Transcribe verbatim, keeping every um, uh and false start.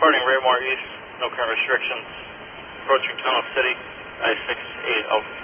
departing Raymore East, no current restrictions. Approaching Tunnel City, I six eight Alpha.